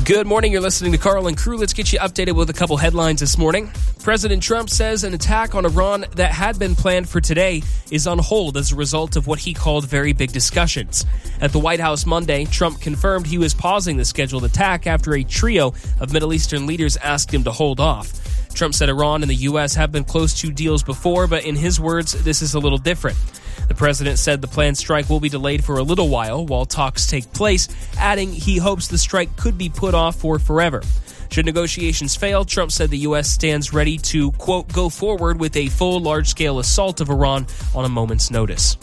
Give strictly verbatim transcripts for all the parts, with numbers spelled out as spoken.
Good morning. You're listening to Carl and Crew. Let's get you updated with a couple headlines this morning. President Trump says an attack on Iran that had been planned for today is on hold as a result of what he called very big discussions. At the White House Monday, Trump confirmed he was pausing the scheduled attack after a trio of Middle Eastern leaders asked him to hold off. Trump said Iran and the U S have been close to deals before, but in his words, this is a little different. The president said the planned strike will be delayed for a little while while talks take place, adding he hopes the strike could be put off for forever. Should negotiations fail, Trump said the U S stands ready to, quote, go forward with a full large-scale assault of Iran on a moment's notice.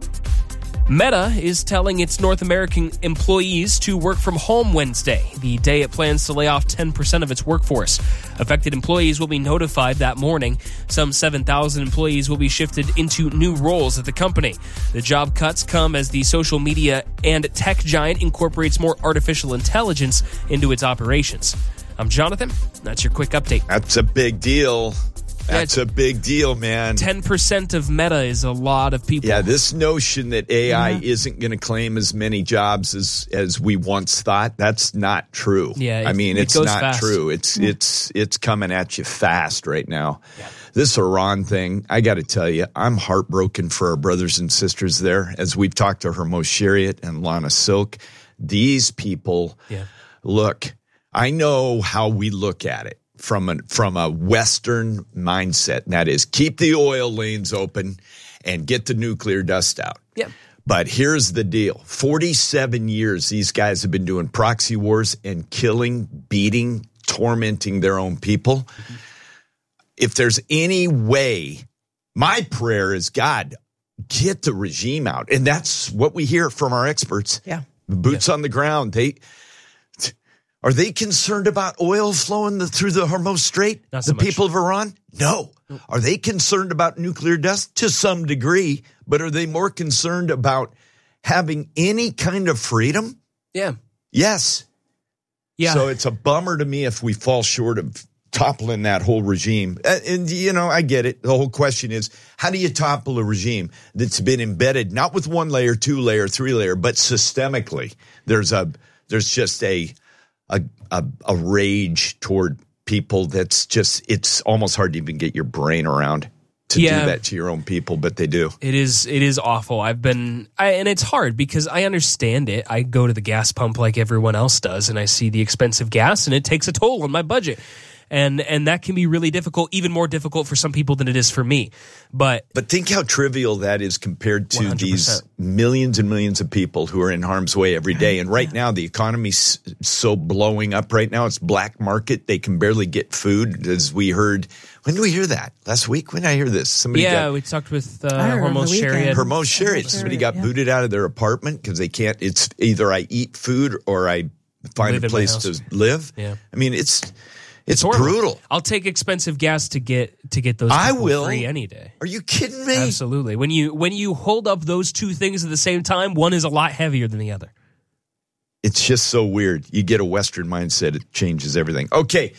Meta is telling its North American employees to work from home Wednesday, the day it plans to lay off ten percent of its workforce. Affected employees will be notified that morning. Some seven thousand employees will be shifted into new roles at the company. The job cuts come as the social media and tech giant incorporates more artificial intelligence into its operations. I'm Jonathan. That's your quick update. That's a big deal. That's a big deal, man. ten percent of Meta is a lot of people. Yeah, this notion that A I yeah. isn't going to claim as many jobs as, as we once thought, that's not true. Yeah, it, I mean, it it's goes not fast. true. It's yeah. it's it's coming at you fast right now. Yeah. This Iran thing, I got to tell you, I'm heartbroken for our brothers and sisters there. As we've talked to Hermos Shariat and Lana Silk, these people, yeah. look, I know how we look at it. From a, from a Western mindset, and that is keep the oil lanes open and get the nuclear dust out. Yep. But here's the deal. forty-seven years these guys have been doing proxy wars and killing, beating, tormenting their own people. Mm-hmm. If there's any way, my prayer is, God, get the regime out. And that's what we hear from our experts. Yeah. Boots yeah. on the ground. They... Are they concerned about oil flowing the, through the Hormuz Strait? Not so the much. people of Iran? No. Nope. Are they concerned about nuclear dust? To some degree. But are they more concerned about having any kind of freedom? Yeah. Yes. Yeah. So it's a bummer to me if we fall short of toppling that whole regime. And, and, you know, I get it. The whole question is, how do you topple a regime that's been embedded, not with one layer, two layer, three layer, but systemically? There's a, there's just a, A, a a rage toward people that's just, it's almost hard to even get your brain around to yeah. do that to your own people, but they do. It is it is awful. I've been, I, and it's hard because I understand it. I go to the gas pump like everyone else does, and I see the expensive gas, and it takes a toll on my budget. And and that can be really difficult, even more difficult for some people than it is for me. But But think how trivial that is compared to one hundred percent. these millions and millions of people who are in harm's way every day. And right now, the economy's so blowing up right now. It's black market. They can barely get food, as we heard. When did we hear that? Last week? When did I hear this? Somebody yeah, got, we talked with uh, I remember Hermos the weekend. Shariat. Hermos Shariat. Somebody got yeah. booted out of their apartment because they can't. It's either I eat food or I find Live a in my place house. to live. Yeah. I mean, it's it's Horrible. brutal. I'll take expensive gas to get to get those I people will. free any day. Are you kidding me? Absolutely. When you when you hold up those two things at the same time, one is a lot heavier than the other. It's just so weird. You get a Western mindset, it changes everything. Okay,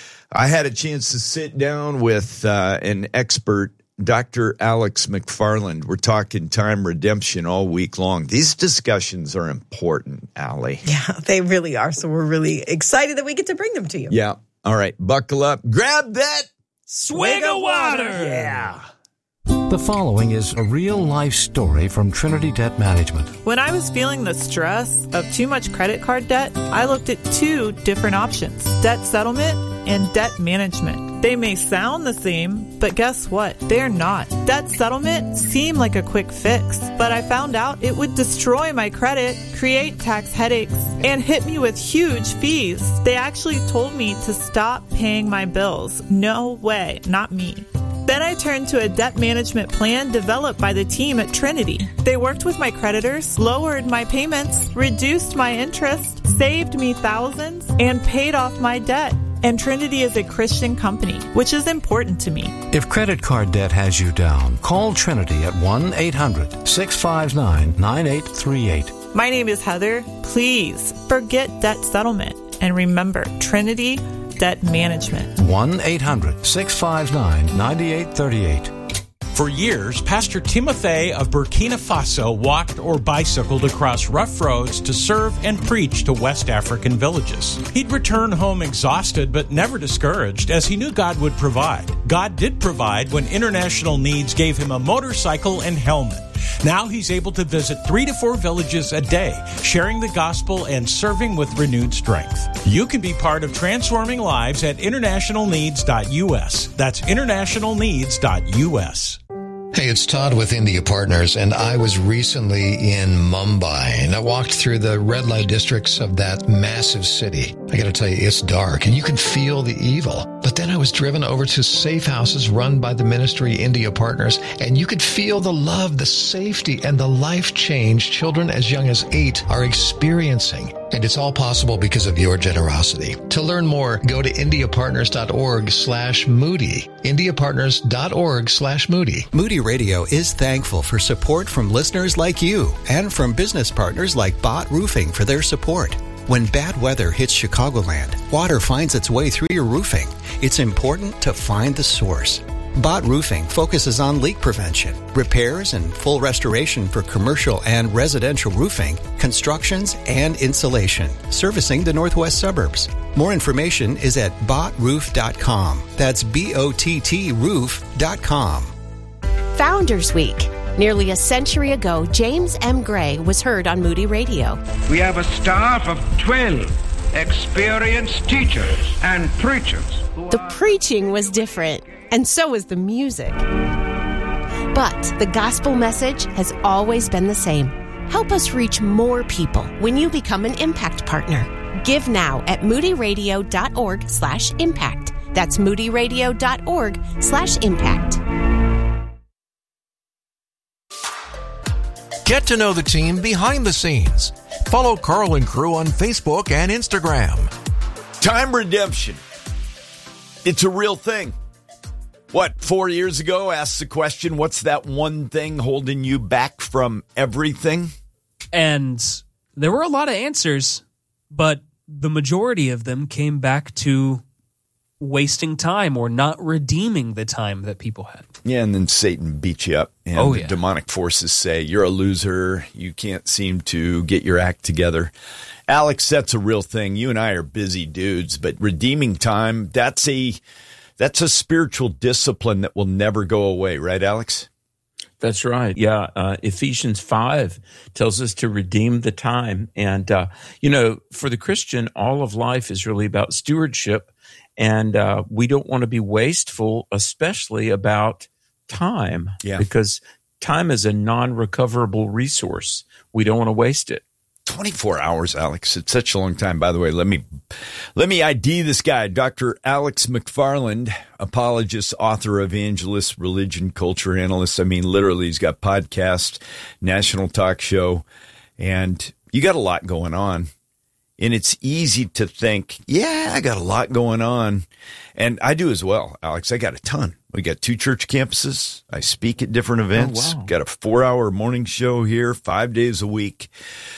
I had a chance to sit down with uh, an expert, Doctor Alex McFarland. We're talking time redemption all week long. These discussions are important, Allie. Yeah, they really are. So we're really excited that we get to bring them to you. Yeah. All right, buckle up. Grab that Swig of water. Yeah. The following is a real-life story from Trinity Debt Management. When I was feeling the stress of too much credit card debt, I looked at two different options, debt settlement and debt management. They may sound the same, but guess what? They're not. Debt settlement seemed like a quick fix, but I found out it would destroy my credit, create tax headaches, and hit me with huge fees. They actually told me to stop paying my bills. No way, not me. Then I turned to a debt management plan developed by the team at Trinity. They worked with my creditors, lowered my payments, reduced my interest, saved me thousands, and paid off my debt. And Trinity is a Christian company, which is important to me. If credit card debt has you down, call Trinity at one eight hundred six five nine nine eight three eight. My name is Heather. Please forget debt settlement and remember Trinity Debt Management. one eight hundred six five nine nine eight three eight. For years, Pastor Timothy of Burkina Faso walked or bicycled across rough roads to serve and preach to West African villages. He'd return home exhausted but never discouraged, as he knew God would provide. God did provide when International Needs gave him a motorcycle and helmet. Now he's able to visit three to four villages a day, sharing the gospel and serving with renewed strength. You can be part of transforming lives at international needs dot U S. That's international needs dot U S. Hey, it's Todd with India Partners, and I was recently in Mumbai, and I walked through the red light districts of that massive city. I got to tell you, it's dark, and you can feel the evil. But then I was driven over to safe houses run by the ministry India Partners, and you could feel the love, the safety, and the life change children as young as eight are experiencing. And it's all possible because of your generosity. To learn more, go to indiapartners.org slash Moody. indiapartners.org slash Moody. Moody Radio is thankful for support from listeners like you and from business partners like Bott Roofing for their support. When bad weather hits Chicagoland, water finds its way through your roofing. It's important to find the source. Bott Roofing focuses on leak prevention, repairs, and full restoration for commercial and residential roofing, constructions, and insulation, servicing the northwest suburbs. More information is at bott roof dot com. That's B O T T roof dot com. Founders Week. Nearly a century ago, James M. Gray was heard on Moody Radio. We have a staff of twelve experienced teachers and preachers. The preaching was different, and so was the music. But the gospel message has always been the same. Help us reach more people when you become an Impact Partner. Give now at moodyradio.org slash impact. That's moodyradio.org slash impact. Get to know the team behind the scenes. Follow Carl and Crew on Facebook and Instagram. Time redemption. It's a real thing. What, four years ago, asked the question, what's that one thing holding you back from everything? And there were a lot of answers, but the majority of them came back to wasting time or not redeeming the time that people had. Yeah, and then Satan beats you up. And oh, the yeah. demonic forces say, you're a loser. You can't seem to get your act together. Alex, that's a real thing. You and I are busy dudes, but redeeming time, that's a that's a spiritual discipline that will never go away, right, Alex? That's right. Yeah. Uh, Ephesians five tells us to redeem the time. And, uh, you know, for the Christian, all of life is really about stewardship. And uh, we don't want to be wasteful, especially about time, yeah. because time is a non-recoverable resource. We don't want to waste it. twenty-four hours, Alex. It's such a long time. By the way, let me let me I D this guy, Doctor Alex McFarland, apologist, author, evangelist, religion, culture analyst. I mean, literally, he's got podcast, national talk show, and you got a lot going on. And it's easy to think, yeah, I got a lot going on. And I do as well, Alex. I got a ton. We got two church campuses. I speak at different events. Oh, wow. Got a four-hour morning show here, five days a week.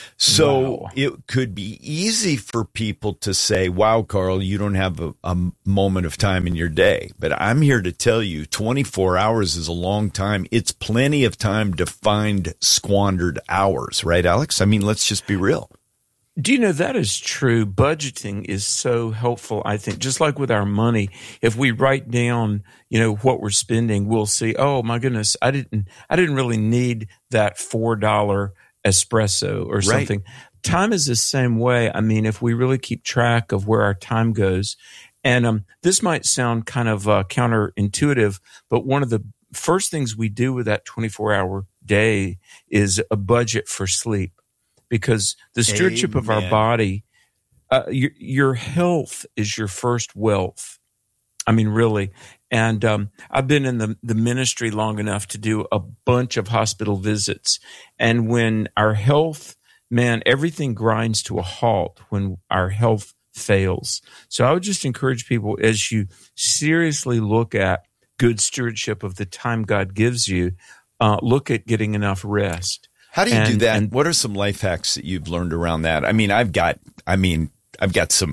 So wow. It could be easy for people to say, wow, Carl, you don't have a, a moment of time in your day. But I'm here to tell you, twenty-four hours is a long time. It's plenty of time to find squandered hours, right, Alex? I mean, let's just be real. Do you know that is true? Budgeting is so helpful, I think. Just like with our money, if we write down, you know, what we're spending, we'll see, oh my goodness, I didn't I didn't really need that four dollar espresso or something. Right. Time is the same way. I mean, if we really keep track of where our time goes, and um, this might sound kind of uh, counterintuitive, but one of the first things we do with that twenty-four hour day is a budget for sleep. Because the stewardship Amen. of our body, uh, your, your health is your first wealth. I mean, really. And um, I've been in the, the ministry long enough to do a bunch of hospital visits. And when our health, man, everything grinds to a halt when our health fails. So I would just encourage people, as you seriously look at good stewardship of the time God gives you, uh, look at getting enough rest. How do you and, do that? And, what are some life hacks that you've learned around that? I mean, I've got, I mean, I've got some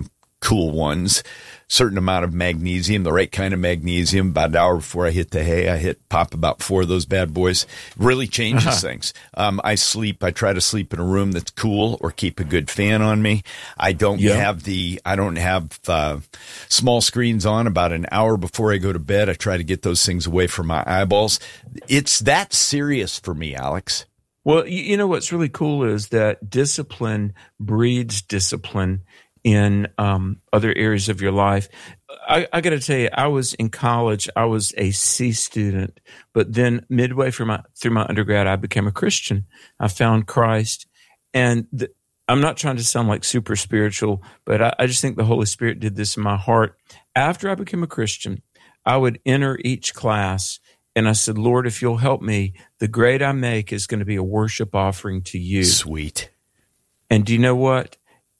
cool ones. Certain amount of magnesium, the right kind of magnesium. About an hour before I hit the hay, I hit pop about four of those bad boys. Really changes uh-huh. things. Um, I sleep. I try to sleep in a room that's cool or keep a good fan on me. I don't yeah. have the. I don't have uh, small screens on. About an hour before I go to bed, I try to get those things away from my eyeballs. It's that serious for me, Alex. Well, you know what's really cool is that discipline breeds discipline in um, other areas of your life. I, I got to tell you, I was in college. I was a C student, but then midway through my through my undergrad, I became a Christian. I found Christ, and the, I'm not trying to sound like super spiritual, but I, I just think the Holy Spirit did this in my heart. After I became a Christian, I would enter each class, and I said, "Lord, if you'll help me, the grade I make is going to be a worship offering to you." Sweet. And do you know what?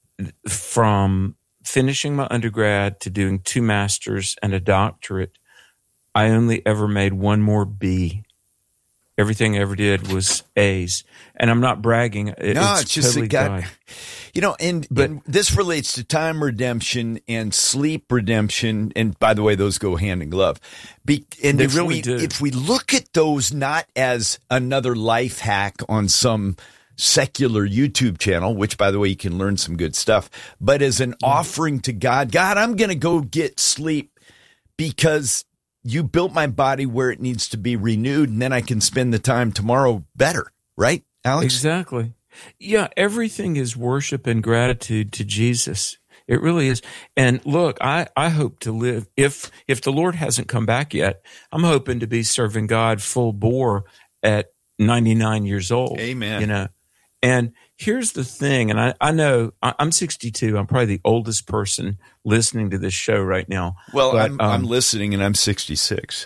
From finishing my undergrad to doing two masters and a doctorate, I only ever made one more B. Everything I ever did was A's. And I'm not bragging. It, no, it's, it's just totally a guy. God. You know, and, but, and this relates to time redemption and sleep redemption. And by the way, those go hand in glove. Be, and they if really we, do. If we look at those not as another life hack on some secular YouTube channel, which, by the way, you can learn some good stuff, but as an offering to God. God, I'm going to go get sleep because you built my body where it needs to be renewed, and then I can spend the time tomorrow better, right, Alex? Exactly. Yeah, everything is worship and gratitude to Jesus. It really is. And look, I, I hope to live, if if the Lord hasn't come back yet, I'm hoping to be serving God full bore at ninety-nine years old. Amen. You know, and here's the thing, and I, I know I'm sixty-two. I'm probably the oldest person listening to this show right now. Well, but, I'm, um, I'm listening, and I'm sixty-six.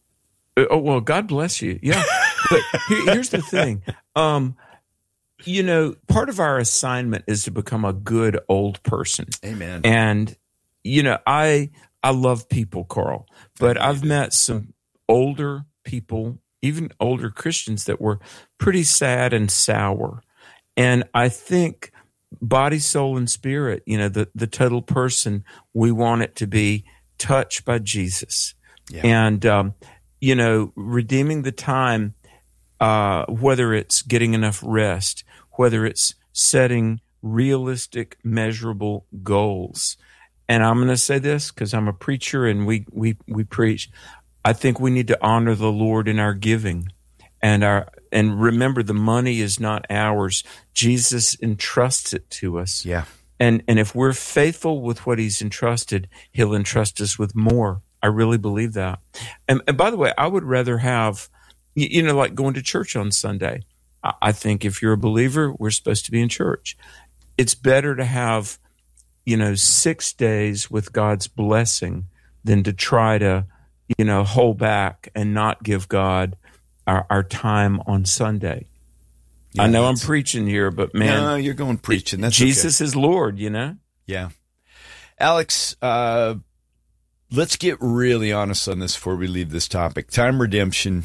Oh, well, God bless you. Yeah. But here, here's the thing. Um, you know, part of our assignment is to become a good old person. Amen. And, you know, I I love people, Carl, but I've met some older people, even older Christians, that were pretty sad and sour. And I think body, soul, and spirit, you know, the, the total person, we want it to be touched by Jesus. Yeah. And, um, you know, redeeming the time, uh, whether it's getting enough rest, whether it's setting realistic, measurable goals. And I'm going to say this because I'm a preacher and we, we, we preach. I think we need to honor the Lord in our giving. And our and remember, the money is not ours. Jesus entrusts it to us. Yeah. And and if we're faithful with what he's entrusted, he'll entrust us with more. I really believe that. And, and by the way, I would rather have, you know, like going to church on Sunday. I, I think if you're a believer, we're supposed to be in church. It's better to have, you know, six days with God's blessing than to try to, you know, hold back and not give God Our, our time on Sunday. Yeah, I know I'm preaching here, but man, no, you're going preaching. That's Jesus okay. is Lord, you know? Yeah. Alex, uh, let's get really honest on this before we leave this topic. Time redemption.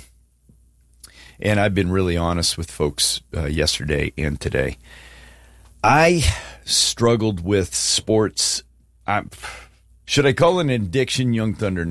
And I've been really honest with folks uh, yesterday and today. I struggled with sports. I, should I call it an addiction? Young Thunder